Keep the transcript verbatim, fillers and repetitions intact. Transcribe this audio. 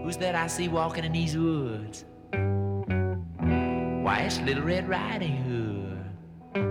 Who's that I see walking in these woods? Why, it's Little Red Riding